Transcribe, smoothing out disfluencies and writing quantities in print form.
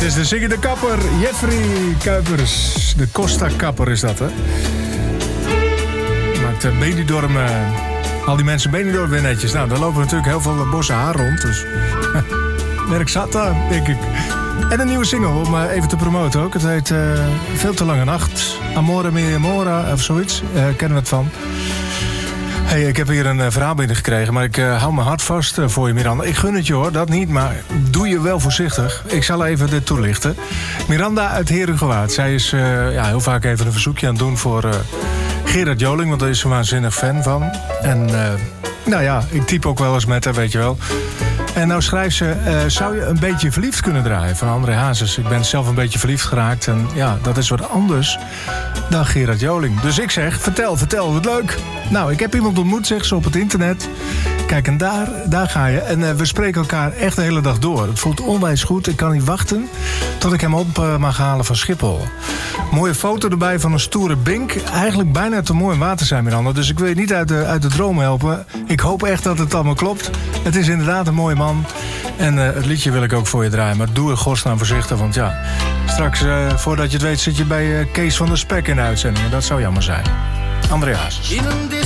Het is de zingende kapper, Jeffrey Kuipers. De Costa Kapper is dat, hè? Maakt Benidorm, al die mensen Benidorm weer netjes. Nou, daar lopen natuurlijk heel veel bossen haar rond, dus werk zat daar, denk ik. En een nieuwe single om even te promoten ook. Het heet Veel te lange nacht. Amore mia amora of zoiets. Kennen we het van. Hey, ik heb hier een verhaal binnengekregen, maar ik hou mijn hart vast voor je, Miranda. Ik gun het je hoor, dat niet, maar doe je wel voorzichtig. Ik zal even dit toelichten. Miranda uit Herugewaard. Zij is heel vaak even een verzoekje aan het doen voor Gerard Joling, want daar is ze een waanzinnig fan van. En ik typ ook wel eens met haar, weet je wel. En nou schrijft ze, zou je een beetje verliefd kunnen draaien van André Hazes? Ik ben zelf een beetje verliefd geraakt en ja, dat is wat anders dan Gerard Joling. Dus ik zeg, vertel, wat leuk. Nou, ik heb iemand ontmoet, zegt ze, op het internet. Kijk, en daar ga je. En we spreken elkaar echt de hele dag door. Het voelt onwijs goed. Ik kan niet wachten tot ik hem op mag halen van Schiphol. Mooie foto erbij van een stoere bink. Eigenlijk bijna te mooi om waar te zijn, Miranda. Dus ik wil je niet uit de droom helpen. Ik hoop echt dat het allemaal klopt. Het is inderdaad een mooie man. En het liedje wil ik ook voor je draaien. Maar doe er godsnaam voorzichtig, want ja, straks voordat je het weet zit je bij Kees van der Spek in de uitzending. En dat zou jammer zijn. André Hazes.